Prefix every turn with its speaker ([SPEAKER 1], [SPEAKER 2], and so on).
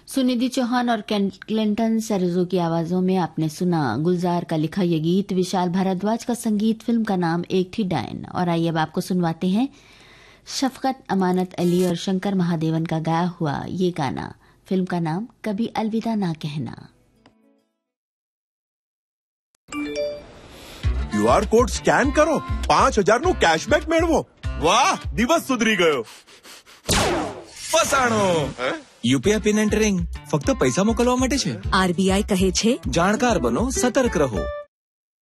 [SPEAKER 1] सुनिधि चौहान और Clinton Cerejo की आवाजों में आपने सुना गुलजार का लिखा ये गीत, विशाल भारद्वाज का संगीत। फिल्म का नाम एक थी डायन। और आइए अब आपको सुनवाते हैं शफकत अमानत अली और शंकर महादेवन का गाया हुआ ये गाना। फिल्म का नाम कभी अलविदा ना कहना।
[SPEAKER 2] क्यूआर कोड स्कैन करो, 5000 નું કેશબેક મેળવો। વાહ, દિવસ સુધરી ગયો।
[SPEAKER 3] ફસાણો। યુપીઆઈ પિન એન્ટરિંગ ફક્ત પૈસા મોકલવા માટે છે।
[SPEAKER 4] આરબીઆઈ કહે છે
[SPEAKER 3] જાણકાર બનો, સતર્ક રહો।